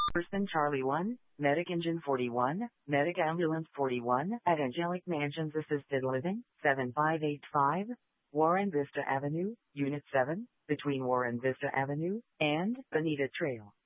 Person Charlie 1, Medic Engine 41, Medic Ambulance 41 at Angelic Mansions Assisted Living, 7585, Warren Vista Avenue, Unit 7, between Warren Vista Avenue and Bonita Trail.